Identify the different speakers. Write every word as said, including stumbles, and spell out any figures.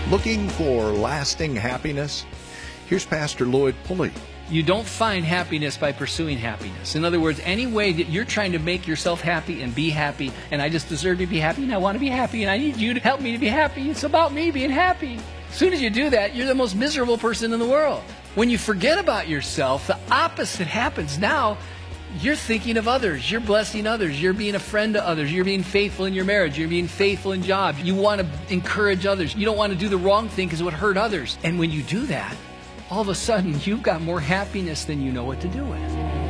Speaker 1: Looking for lasting happiness? Here's Pastor Lloyd Pulley.
Speaker 2: You don't find happiness by pursuing happiness. In other words, any way that you're trying to make yourself happy and be happy, and I just deserve to be happy, and I want to be happy, and I need you to help me to be happy. It's about me being happy. As soon as you do that, you're the most miserable person in the world. When you forget about yourself, the opposite happens. Now, you're thinking of others. You're blessing others. You're being a friend to others. You're being faithful in your marriage. You're being faithful in job. You want to encourage others. You don't want to do the wrong thing because it would hurt others. And when you do that, all of a sudden, you've got more happiness than you know what to do with.